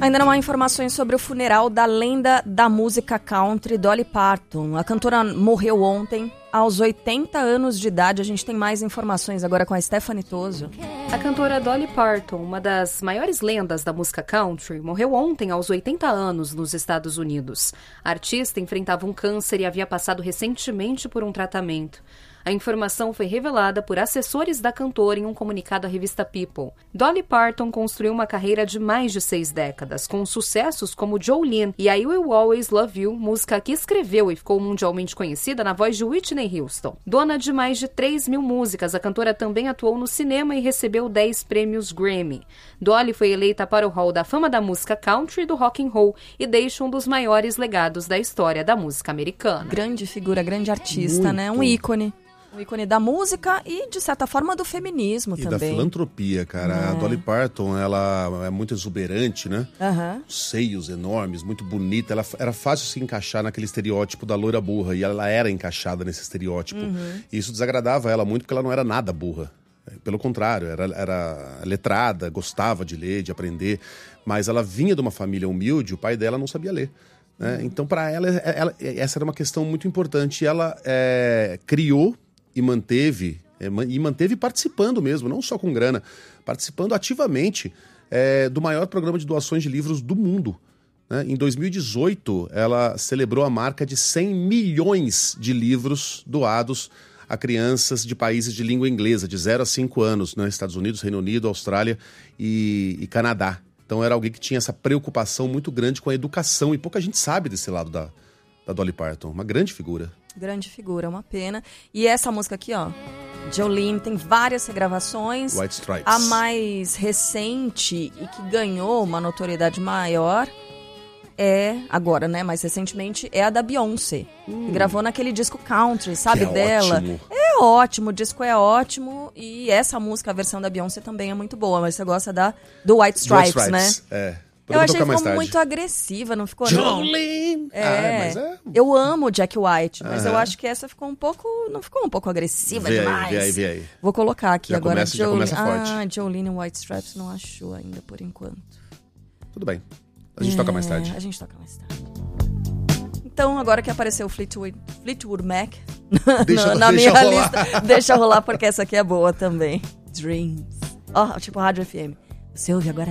Ainda não há informações sobre o funeral da lenda da música country, Dolly Parton. A cantora morreu ontem, aos 80 anos de idade. A gente tem mais informações agora com a Stephanie Toso. A cantora Dolly Parton, uma das maiores lendas da música country, morreu ontem aos 80 anos nos Estados Unidos. A artista enfrentava um câncer e havia passado recentemente por um tratamento. A informação foi revelada por assessores da cantora em um comunicado à revista People. Dolly Parton construiu uma carreira de mais de 6 décadas, com sucessos como Jolene e I Will Always Love You, música que escreveu e ficou mundialmente conhecida na voz de Whitney Houston. Dona de mais de 3.000 músicas, a cantora também atuou no cinema e recebeu 10 prêmios Grammy. Dolly foi eleita para o Hall da Fama da Música Country e do Rock and Roll e deixa um dos maiores legados da história da música americana. Grande figura, grande artista, né? Um ícone. Um ícone da música e, de certa forma, do feminismo e também. E da filantropia, cara. A Dolly Parton, ela é muito exuberante, né? Seios enormes, muito bonita. Ela era fácil se encaixar naquele estereótipo da loira burra. E ela era encaixada nesse estereótipo. E isso desagradava ela muito, porque ela não era nada burra. Pelo contrário, era letrada, gostava de ler, de aprender. Mas ela vinha de uma família humilde, o pai dela não sabia ler. Então, para ela, essa era uma questão muito importante. E ela criou e manteve participando mesmo, não só com grana, participando ativamente do maior programa de doações de livros do mundo. Em 2018, ela celebrou a marca de 100 milhões de livros doados a crianças de países de língua inglesa, de 0 a 5 anos, Estados Unidos, Reino Unido, Austrália e Canadá. Então era alguém que tinha essa preocupação muito grande com a educação, e pouca gente sabe desse lado da Dolly Parton, uma grande figura. Grande figura, uma pena. E essa música aqui, ó, Jolene, tem várias regravações. White Stripes. A mais recente e que ganhou uma notoriedade maior agora, né, mais recentemente, é a da Beyoncé. Que gravou naquele disco country, sabe, dela. Ótimo. É ótimo, o disco é ótimo. E essa música, a versão da Beyoncé também é muito boa. Mas você gosta do White Stripes, né? Eu achei que ficou muito agressiva, não ficou, não? Jolene! Eu amo o Jack White, mas eu acho que essa ficou não ficou um pouco agressiva demais? Vê aí. Vou colocar aqui já agora. Já começa forte. Jolene White Stripes não achou ainda, por enquanto. Tudo bem. A gente toca mais tarde. A gente toca mais tarde. Então, agora que apareceu o Fleetwood Mac na minha lista, deixa rolar, porque essa aqui é boa também. Dreams. Tipo Rádio FM. Você ouve agora